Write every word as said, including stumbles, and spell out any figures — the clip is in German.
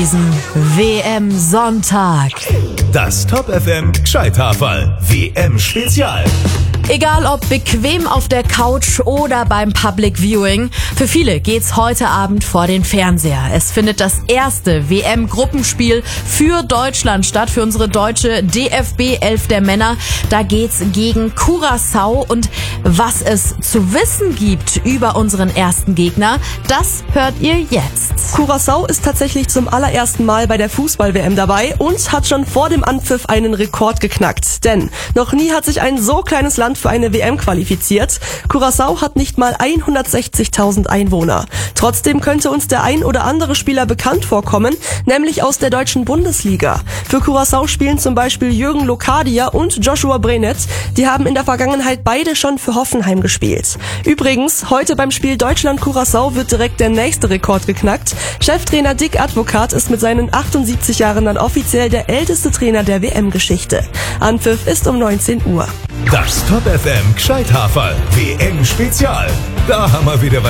W M-Sonntag. Das Top F M Gscheithafall W M-Spezial. Egal ob bequem auf der Couch oder beim Public Viewing, für viele geht's heute Abend vor den Fernseher. Es findet das erste W M-Gruppenspiel für Deutschland statt, für unsere deutsche D F B elf der Männer. Da geht's gegen Curaçao, und was es zu wissen gibt über unseren ersten Gegner, das hört ihr jetzt. Curaçao ist tatsächlich zum allerersten Mal bei der Fußball-W M dabei und hat schon vor dem Anpfiff einen Rekord geknackt. Denn noch nie hat sich ein so kleines Land für eine W M qualifiziert. Curaçao hat nicht mal hundertsechzigtausend Einwohner. Trotzdem könnte uns der ein oder andere Spieler bekannt vorkommen, nämlich aus der deutschen Bundesliga. Für Curaçao spielen zum Beispiel Jürgen Locadia und Joshua Brenet. Die haben in der Vergangenheit beide schon für Hoffenheim gespielt. Übrigens, heute beim Spiel Deutschland-Curaçao wird direkt der nächste Rekord geknackt. Cheftrainer Dick Advokat ist mit seinen achtundsiebzig Jahren dann offiziell der älteste Trainer der W M-Geschichte. Anpfiff ist um neunzehn Uhr. Das Top F M Gscheithafall W M-Spezial. Da haben wir wieder was